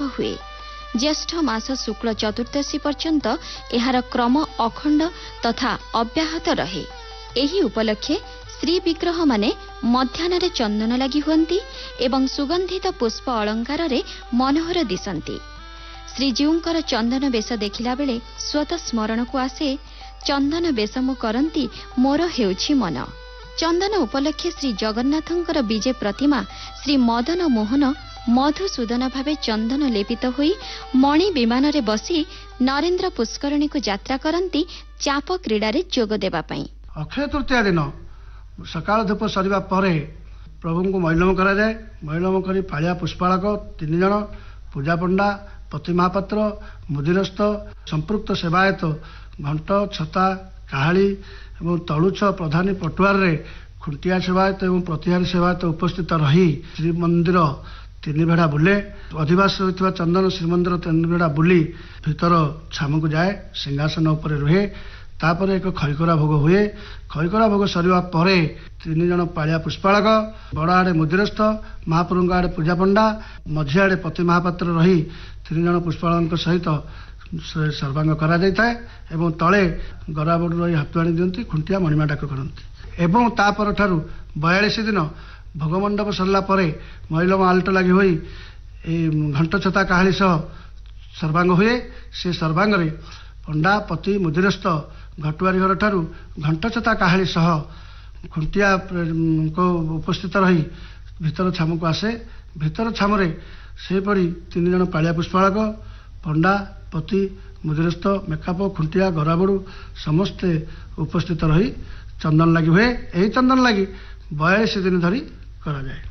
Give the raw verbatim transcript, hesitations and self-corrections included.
हुए। ज्येष्ठ मास शुक्ल चतुर्दशी पर्यंत एहार क्रम अखंड तथा अव्याहत रहे। एही उपलक्षे श्री विग्रह माने मध्याह्न चंदन लगी हुअंती एवं सुगंधित पुष्प अलंकार रे मनोहर दिसंती। श्रीजीउंकर चंदन बेश देखिला बेले स्वत स्मरण को आसे, चंदन बेश मु करंती मोर हेउछि मन। चंदन उपलक्षे श्री जगन्नाथंकर विजय प्रतिमा श्री मदन मोहन मधुसूदन भावे चंदन लेपित होई मणि विमान रे बसी नरेंद्र पुष्करणी को यात्रा करंती चाप क्रीडा रे जोग देबा पई। अक्षय तृतीया दिन सकाल धूप सरिबा परे प्रभु को मैलम करा जाए। मैलम करी पालिया पुष्पालक तीन जन, पूजा पंडा, पति महापात्र, मुदिरस्थ, संपृक्त सेवायत घंट, छता, काहाली एवं तलुछ प्रधानी पटुआर रे खुंटिया सेवायत एवं प्रतिहारी सेवायत उपस्थित रही श्रीमंदिर तीन भेड़ा बुले। अधिवास होता चंदन श्रीमंदिर तीन भेड़ा बुली भीतर छामु को जाए, सिंहासन उपर रुहे। तापर एक खईकरा भोग हुए। खईकरा भोग सरिबा परे तीन जन पालिया पुष्पालक, बड़ आड़े मुदिरस्थ, महाप्रभु आड़े पूजा पंडा, मझी आड़े पति महापात्र रही तीन जन पुष्पालक सहित सर्वांग करा जाए एवं तले गराबड़ रही हाथुआणी दियंती, खुंटिया मणिमा डाक करती। एवं तापर ठारू बयालीस दिन भोगमंडप सरला परे मैलम आल्ट लगी हुई घंट, छता, काहाली सह सर्वांग हुए। से सर्वांग रे पंडा, पति, मुदिरस्थ, घटुआरी घर ठारू घंट, छता, काहाली सह खुंटिया को उपस्थित रही भीतर छामु को आसे। भीतर छामुरे से पड़ी तीन जन पालिया पुष्पालक, पंडा, पति, मुदिरस्थ, मेकाप, खुंटिया, गराबड़ू समस्ते उपस्थित रही चंदन लगी हुए। यही चंदन लगी बयालीस दिन धरी करा जाए।